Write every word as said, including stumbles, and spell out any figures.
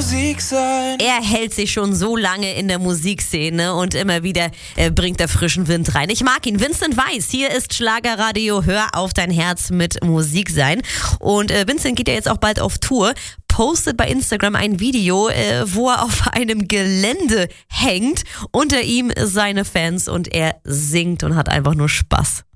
Musik sein. Er hält sich schon so lange in der Musikszene und immer wieder äh, bringt er frischen Wind rein. Ich mag ihn. Vincent Weiss, hier ist Schlagerradio. Hör auf dein Herz mit Musik sein. Und äh, Vincent geht ja jetzt auch bald auf Tour. Postet bei Instagram ein Video, äh, wo er auf einem Gelände hängt. Unter ihm seine Fans und er singt und hat einfach nur Spaß.